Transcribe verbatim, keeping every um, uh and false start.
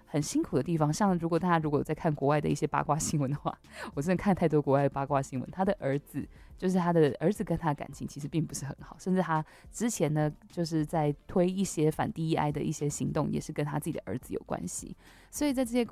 很辛苦的地方。像如果大家如果有在看国外的一些八卦新闻的话，我真的看太多国外的八卦新闻，他的儿子就是他的儿子跟他的感情其实并不是很好，甚至他之前呢就是在推一些反 D E I 的一些行动，也是跟他自己的儿子有关系。所以在这些